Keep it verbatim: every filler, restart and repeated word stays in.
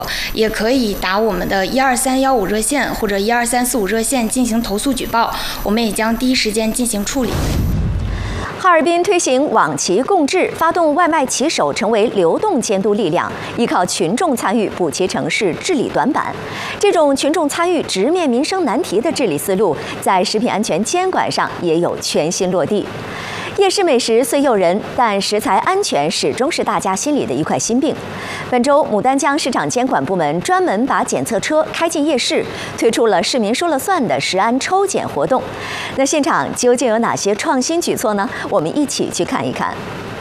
也可以打我们的一二三幺五热线或者一二三四五热线进行投诉举报，我们也将第一时间进行处理。 哈尔滨推行网旗共治，发动外卖骑手成为流动监督力量，依靠群众参与补齐城市治理短板。这种群众参与、直面民生难题的治理思路，在食品安全监管上也有全新落地。夜市美食虽诱人，但食材安全始终是大家心里的一块心病。本周，牡丹江市场监管部门专门把检测车开进夜市，推出了市民说了算的食安抽检活动。那现场究竟有哪些创新举措呢？我们一起去看一看。